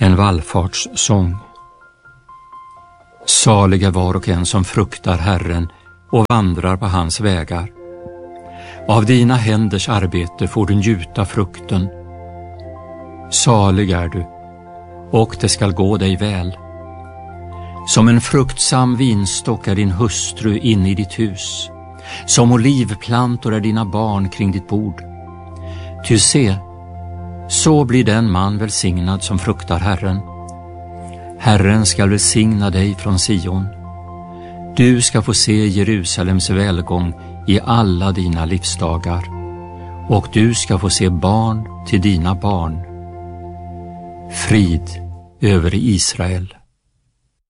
En vallfartssång. Saliga var och en som fruktar Herren och vandrar på hans vägar. Av dina händers arbete får du njuta frukten. Salig är du, och det skall gå dig väl. Som en fruktsam vinstock är din hustru inne i ditt hus. Som olivplantor är dina barn kring ditt bord. Ty se, så blir den man välsignad som fruktar Herren. Herren skall välsigna dig från Sion. Du ska få se Jerusalems välgång i alla dina livsdagar, och du ska få se barn till dina barn. Frid över Israel.